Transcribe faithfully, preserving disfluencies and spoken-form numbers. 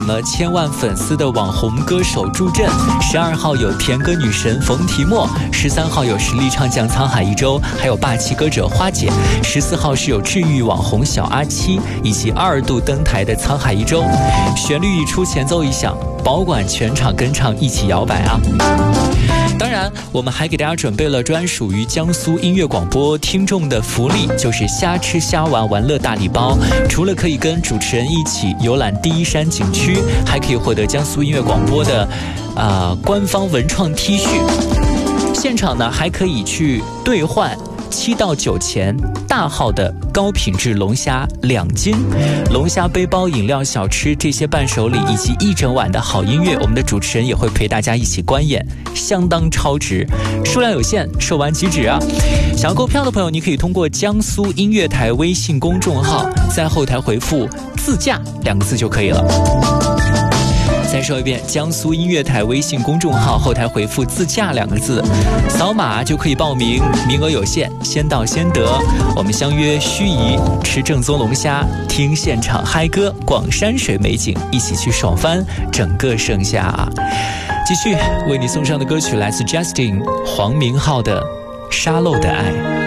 了千万粉丝的网红歌手助阵，十二号有甜歌女神冯提莫，十三号有实力唱将沧海一周，还有霸气歌者花姐，十四号是有治愈网红小阿七，以及二度登台的沧海一周。旋律一出，前奏一响，保管全场跟唱一起摇摆啊！当然，我们还给大家准备了专属于江苏音乐广播听众的福利，就是瞎吃瞎玩玩乐大礼包。除了可以跟主持人一起游览第一山景区，还可以获得江苏音乐广播的啊、呃、官方文创 T 恤。现场呢还可以去兑换七到九钱大号的高品质龙虾两斤，龙虾背包、饮料、小吃这些伴手礼，以及一整晚的好音乐，我们的主持人也会陪大家一起观演，相当超值，数量有限，售完即止啊！想要购票的朋友，你可以通过江苏音乐台微信公众号，在后台回复自驾两个字就可以了。再说一遍，江苏音乐台微信公众号后台回复自驾两个字，扫码就可以报名，名额有限，先到先得。我们相约盱眙，吃正宗龙虾，听现场嗨歌，逛山水美景，一起去爽翻整个盛夏。继续为你送上的歌曲来自 Justin 黄明昊的《沙漏的爱》。